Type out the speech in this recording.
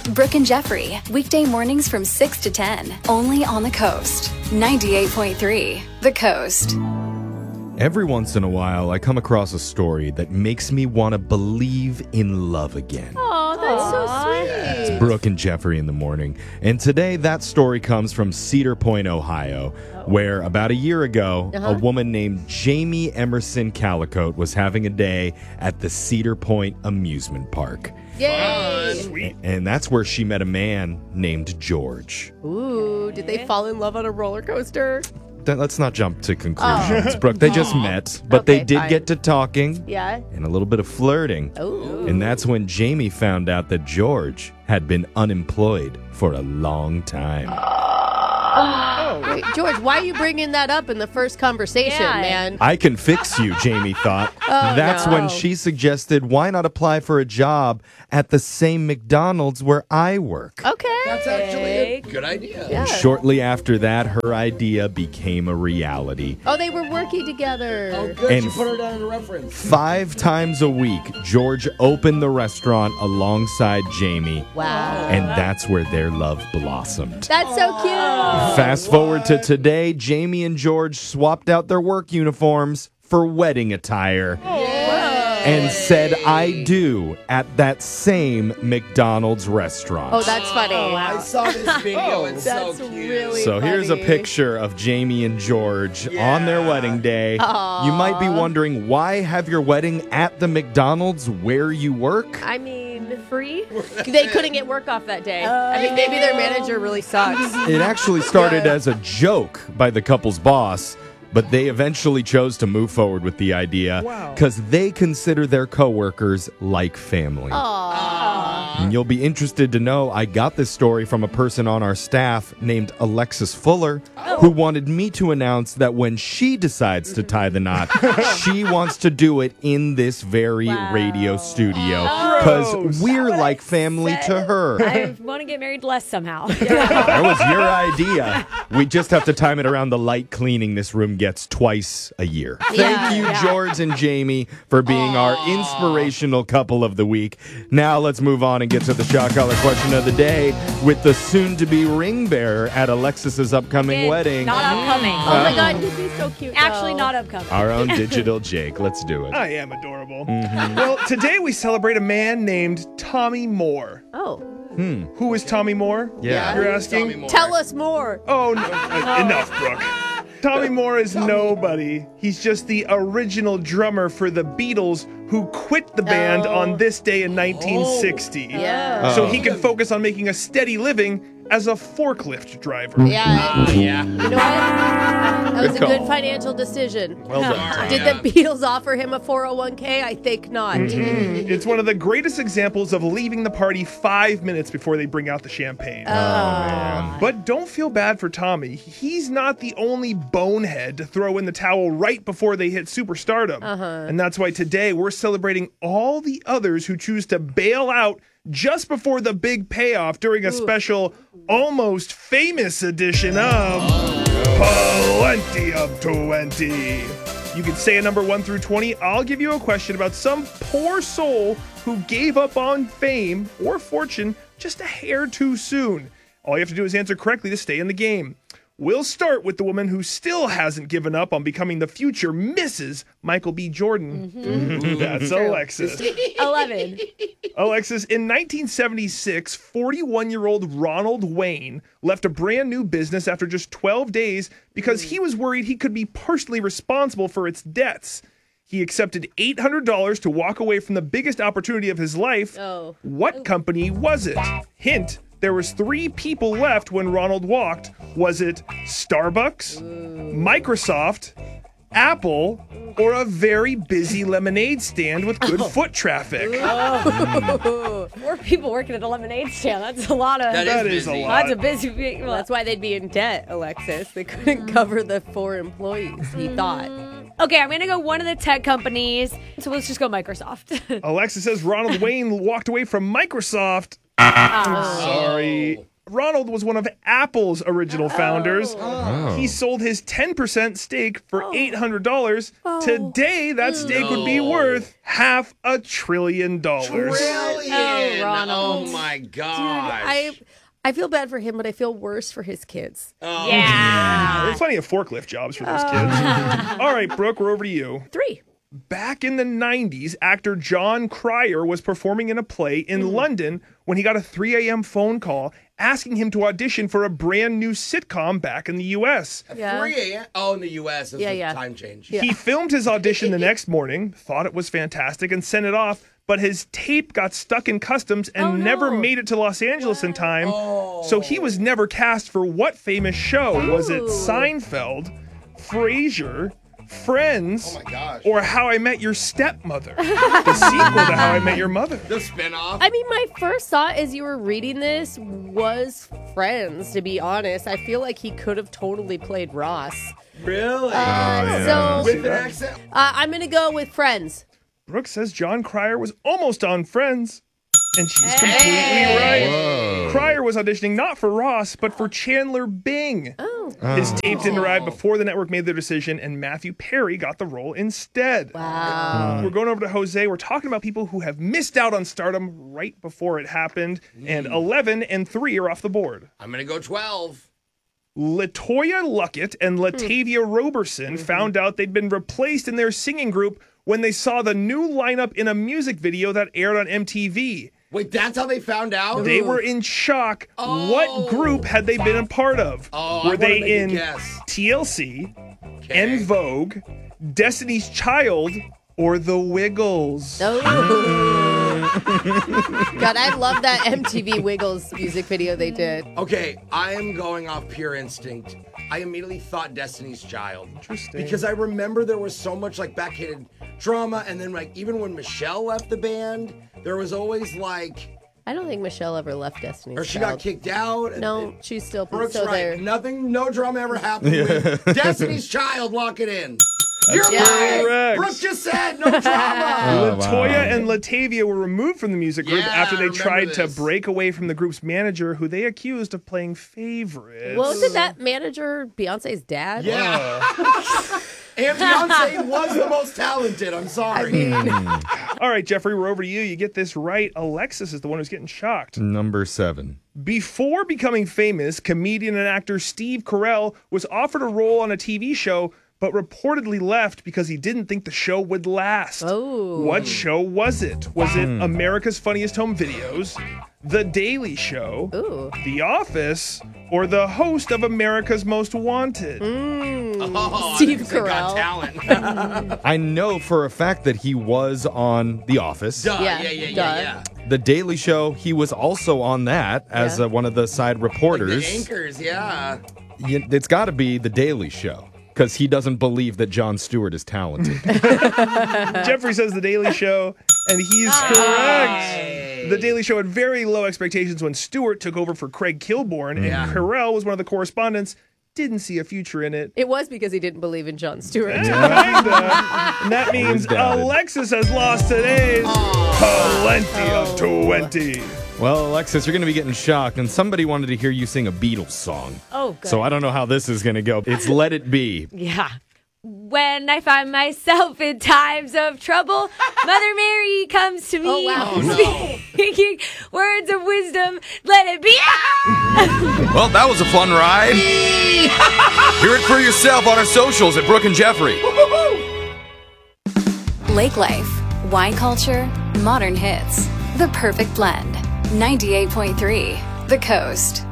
Brooke and Jeffrey, weekday mornings from 6 to 10, only on the Coast. 98.3, The Coast. Every once in a while, I come across a story that makes me want to believe in love again. Oh, that's so sweet. It's Brooke and Jeffrey in the morning. And today, that story comes from Cedar Point, Ohio, where about a year ago, a woman named Jamie Emerson Calicote was having a day at the Cedar Point amusement park. Yay! Sweet. And that's where she met a man named George. Ooh, did they fall in love on a roller coaster? Let's not jump to conclusions, Brooke. They just met, but they Okay, did fine. get to talking. Yeah. And a little bit of flirting. Ooh. And that's when Jamie found out that George had been unemployed for a long time. Wait, George, why are you bringing that up in the first conversation, man? I can fix you, Jamie thought. That's when she suggested, why not apply for a job at the same McDonald's where I work? Okay. That's actually a good idea. Yeah. Shortly after that, her idea became a reality. Oh, they were working together. Oh, good. And You put her down in a reference. 5 times a week, George opened the restaurant alongside Jamie. Wow. And that's where their love blossomed. That's so cute. Fast forward to today, Jamie and George swapped out their work uniforms for wedding attire and said I do at that same McDonald's restaurant. Oh, that's funny. I saw this video. It's That's so cute. really So here's a funny. picture of Jamie and George on their wedding day. You might be wondering, why have your wedding at the McDonald's where you work? I mean, free? They couldn't get work off that day. I mean, maybe their manager really sucks. It actually started as a joke by the couple's boss, but they eventually chose to move forward with the idea because they consider their coworkers like family. And you'll be interested to know I got this story from a person on our staff named Alexis Fuller, who wanted me to announce that when she decides to tie the knot, she wants to do it in this very radio studio because we're like family to her. I want to get married less somehow. That was your idea. We just have to time it around the light cleaning this room gets twice a year. Thank you, George and Jamie, for being our inspirational couple of the week. Now let's move on and get to the shot collar question of the day with the soon-to-be ring bearer at Alexis's upcoming wedding. Not upcoming. Oh my God, he'd be so cute. Actually, though. not upcoming. Our own digital Jake. Let's do it. I am adorable. Well, today we celebrate a man named Tommy Moore. Oh, Who is Tommy Moore? Yeah. You're Who's Tommy asking? Moore? tell us more. Oh, no. Enough, Brooke. Tommy Moore is nobody. He's just the original drummer for the Beatles who quit the band on this day in 1960. Yeah. So he could focus on making a steady living as a forklift driver. Yeah. Yeah. You know what? That was a call. good financial decision. Well done. Did the Beatles offer him a 401k? I think not. It's one of the greatest examples of leaving the party 5 minutes before they bring out the champagne. But don't feel bad for Tommy. He's not the only bonehead to throw in the towel right before they hit superstardom. And that's why today we're celebrating all the others who choose to bail out just before the big payoff during a special almost famous edition of Plenty of 20. You can say a number 1 through 20. I'll give you a question about some poor soul who gave up on fame or fortune just a hair too soon. All you have to do is answer correctly to stay in the game. We'll start with the woman who still hasn't given up on becoming the future Mrs. Michael B. Jordan. That's Alexis. 11. Alexis, in 1976, 41-year-old Ronald Wayne left a brand new business after just 12 days because he was worried he could be personally responsible for its debts. He accepted $800 to walk away from the biggest opportunity of his life. Oh. What company was it? Hint, there was 3 people left when Ronald walked. Was it Starbucks, Microsoft, Apple, or a very busy lemonade stand with good foot traffic? 4 people working at a lemonade stand. That's a lot of. That is a lot. That's a busy. Well, that's why they'd be in debt, Alexis. They couldn't cover the 4 employees, he thought. Okay, I'm gonna go one of the tech companies. So let's just go Microsoft. Alexa says Ronald Wayne walked away from Microsoft. Sorry. Ronald was one of Apple's original founders. He sold his 10% stake for $800. Today, that stake would be worth $500 billion. Brilliant. Oh, Ronald. on him. Oh my gosh. I feel bad for him, but I feel worse for his kids. Oh, Yeah. There's plenty of forklift jobs for those kids. All right, Brooke, we're over to you. 3. Back in the 90s, actor John Cryer was performing in a play in London when he got a 3 a.m. phone call asking him to audition for a brand new sitcom back in the U.S. 3 a.m. Oh, in the U.S. That's Yeah. the time change. He filmed his audition the next morning, thought it was fantastic, and sent it off. But his tape got stuck in customs and never made it to Los Angeles in time. So he was never cast for what famous show? Was it Seinfeld, Frasier, Friends, Oh my gosh. or How I Met Your Stepmother? The sequel to How I Met Your Mother. The spinoff. I mean, my first thought as you were reading this was Friends, to be honest. I feel like he could have totally played Ross. Really? So With an accent? I'm going to go with Friends. Brooke says John Cryer was almost on Friends. And she's completely right. Whoa. Cryer was auditioning not for Ross, but for Chandler Bing. His tape didn't arrive before the network made their decision, and Matthew Perry got the role instead. Wow. We're going over to Jose. We're talking about people who have missed out on stardom right before it happened, and 11 and 3 are off the board. I'm going to go 12. LaToya Luckett and Latavia Roberson found out they'd been replaced in their singing group when they saw the new lineup in a music video that aired on MTV. Wait, that's how they found out? They were in shock. What group had they been a part of? Oh, I Were wanna they make a in guess. TLC, Okay. En Vogue, Destiny's Child, or The Wiggles? God, I love that MTV Wiggles music video they did. Okay, I am going off pure instinct. I immediately thought Destiny's Child. Interesting. Because I remember there was so much like backhanded drama, and then like even when Michelle left the band, there was always like, I don't think Michelle ever left Destiny's or she Child. got kicked out. and- No, she's still Brooke's so right. there. Nothing, no drama ever happened with Destiny's Child. Lock it in. You're right. correct. Brooke just said no drama. LaToya and Latavia were removed from the music group Yeah, after I they remember tried to this. break away from the group's manager, who they accused of playing favorites. Wasn't that manager Beyonce's dad? Yeah. And Beyonce was the most talented. I'm sorry. All right, Jeffrey, we're over to you. You get this right. Alexis is the one who's getting shocked. Number 7. Before becoming famous, comedian and actor Steve Carell was offered a role on a TV show, but reportedly left because he didn't think the show would last. Oh. What show was it? Was it America's Funniest Home Videos, The Daily Show, Ooh. The Office, or the host of America's Most Wanted? Oh, Steve I think they got Carell. talent. I know for a fact that he was on The Office. Duh, Yeah, yeah. The Daily Show, he was also on that as Yeah. one of the side The reporters. anchors, yeah. It's got to be The Daily Show because he doesn't believe that Jon Stewart is talented. Jeffrey says The Daily Show, and he's correct. The Daily Show had very low expectations when Stewart took over for Craig Kilborn, and Carell was one of the correspondents. Didn't see a future in it. It was because he didn't believe in Jon Stewart. Kinda. And that means doubted. Alexis has lost today's plenty of 20. Well, Alexis, you're going to be getting shocked, and somebody wanted to hear you sing a Beatles song. Oh, good. So I don't know how this is going to go. It's Let It Be. Yeah. When I find myself in times of trouble, Mother Mary comes to me, Oh, wow. Oh, no. speaking words of wisdom. Let it be. Well, that was a fun ride. Hear it for yourself on our socials at Brooke and Jeffrey. Lake Life, wine culture, modern hits. The perfect blend. 98.3 The Coast.